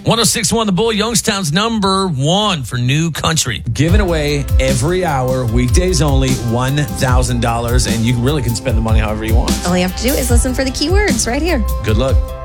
106.1 The Bull, Youngstown's number one for new country. Giving away every hour, weekdays only, $1,000. And you really can spend the money however you want. All you have to do is listen for the keywords right here. Good luck.